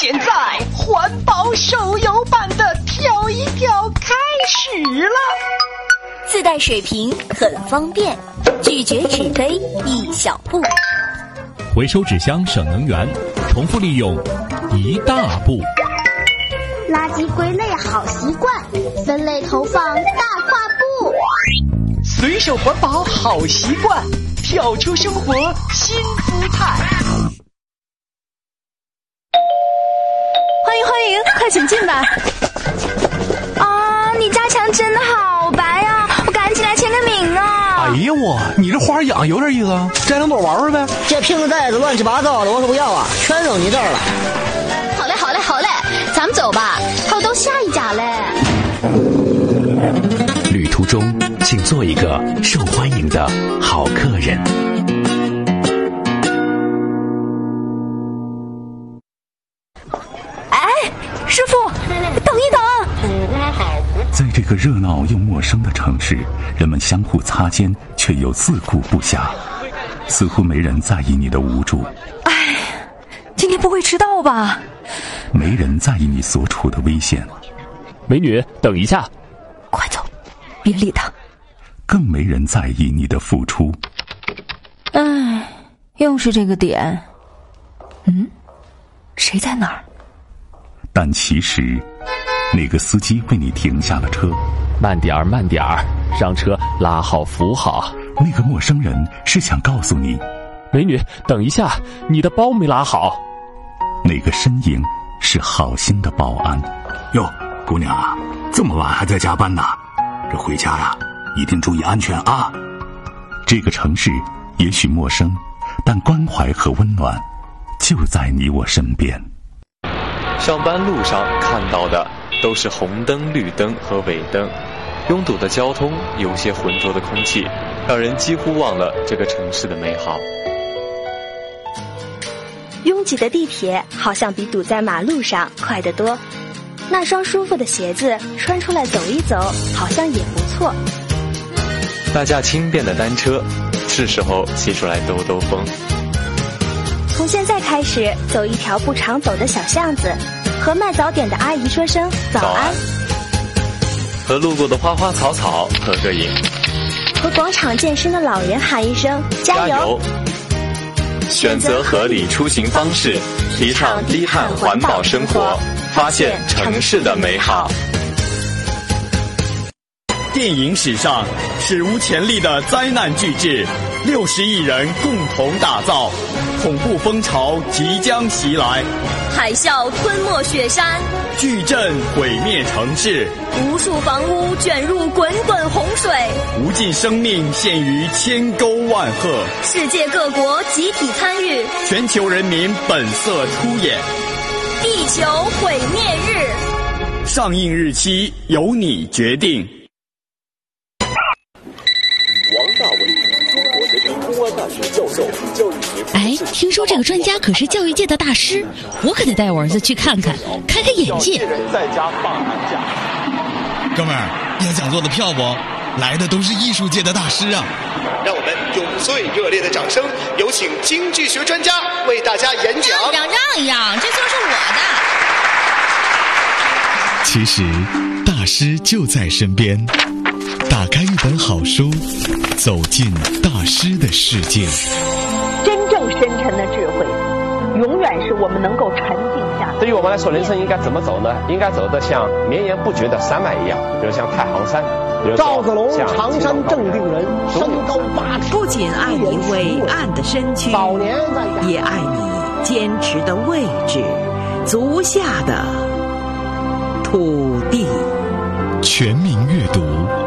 现在环保手游版的跳一跳开始了， 自带水瓶很方便，拒绝纸杯一小步， 回收纸箱省能源，重复利用一大步。 垃圾归类好习惯，分类投放大跨步。 随手环保好习惯，跳出生活新姿态。 欢迎，快请进吧。 啊，你家墙真的好白啊，我赶紧来签个名啊。 哎呀你这花养有点意思啊，摘两朵玩玩呗。 这瓶子袋子乱七八糟的，我可不要啊，全扔你这儿了。 好嘞，咱们走吧，还有到下一家嘞。 旅途中，请做一个受欢迎的好客人。 师傅，等一等。 在这个热闹又陌生的城市，人们相互擦肩，却又自顾不暇，似乎没人在意你的无助。 今天不会迟到吧？ 没人在意你所处的危险。 美女，等一下。 快走，别理他。 更没人在意你的付出。 又是这个点。谁在哪儿？ 但其实那个司机为你停下了车。 慢点儿，让车拉好扶好。 那个陌生人是想告诉你， 美女，等一下，你的包没拉好。 那个身影是好心的保安。 哟，姑娘啊，这么晚还在加班呢，这回家呀，一定注意安全啊。 这个城市也许陌生，但关怀和温暖就在你我身边。 上班路上看到的都是红灯、绿灯和尾灯，拥堵的交通，有些浑浊的空气，让人几乎忘了这个城市的美好。 拥挤的地铁好像比堵在马路上快得多，那双舒服的鞋子穿出来走一走，好像也不错。 那架轻便的单车，是时候骑出来兜兜风。 从现在开始，走一条不常走的小巷子，和卖早点的阿姨说声早安， 和路过的花花草草合个影， 和广场健身的老人喊一声加油。 选择合理出行方式，提倡低碳环保生活，发现城市的美好。 电影史上史无前例的灾难巨制，60亿人共同打造，恐怖风潮即将袭来， 海啸吞没雪山， 巨震毁灭城市， 无数房屋卷入滚滚洪水， 无尽生命陷于千沟万壑， 世界各国集体参与， 全球人民本色出演。 地球毁灭日， 上映日期由你决定。 王大为，中国人民公安大学教授，教育学。 听说这个专家可是教育界的大师，我可得带我儿子去看看，开开眼界。 在家放寒假。 哥们儿，要讲座的票不？来的都是艺术界的大师啊！ 让我们用最热烈的掌声，有请京剧学专家为大家演讲。 让一让，这就是我的。 其实，大师就在身边。打开一本好书，走进大师的世界。 真正深沉的智慧，永远是我们能够沉静下来。 对于我们来说，人生应该怎么走呢？应该走得像绵延不绝的山脉一样，比如像太行山，比如赵子龙常山正定人，身高8尺。 不仅爱你伟岸的身躯，也爱你坚持的位置，足下的土地。 全民阅读。